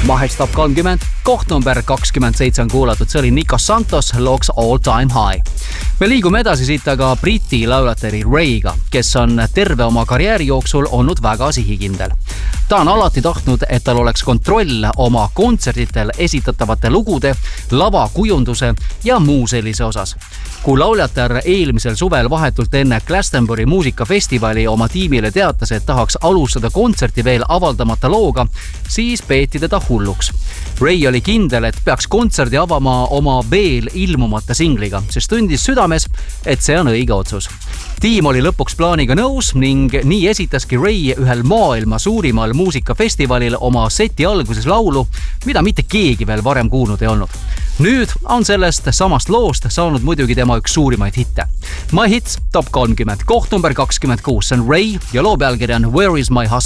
Maheks Top 30, koht number 27 on kuulatud, see oli Nico Santos looks All Time High. Me liigume edasi siit aga Briti lauljateri Ray'ga, kes on terve oma karjääri jooksul olnud väga sihikindel. Ta on alati tahtnud, et tal oleks kontroll oma kontserditel esitatavate lugude, lavakujunduse ja muu sellise osas. Kui lauljatar eelmisel suvel vahetult enne Glastonbury muusikafestivali oma tiimile teatas, et tahaks alustada kontserti veel avaldamata looga, siis peeti teda hulluks. Ray oli kindel, et peaks kontserdi avama oma veel ilmumata singliga, sest tundis südames, et see on õige otsus. Tiim oli lõpuks plaaniga nõus ning nii esitaski Ray ühel maailma suurimal muusikafestivalil oma seti alguses laulu, mida mitte keegi veel varem kuulnud ei olnud. Nüüd on sellest samast loost saanud muidugi tema üks suurimaid hitte. My Hits Top 30, koht number 26 on Ray ja loo pealkiri on Where is my husband?